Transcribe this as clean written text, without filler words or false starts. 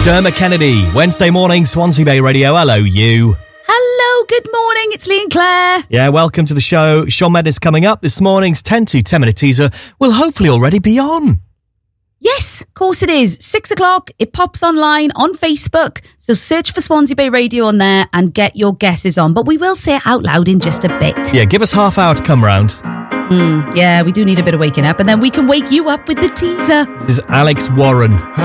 Dermot Kennedy, Wednesday morning, Swansea Bay Radio. Hello, you. Hello, good morning. It's Lee and Claire. Yeah, welcome to the show. Shawn Mendes coming up. This morning's 10 to 10-minute teaser will hopefully already be on. Yes, of course it is. 6 o'clock. It pops online on Facebook. So search for Swansea Bay Radio on there and get your guesses on. But we will say it out loud in just a bit. Yeah, give us half hour to come round. Yeah, we do need a bit of waking up. And then we can wake you up with the teaser. This is Alex Warren.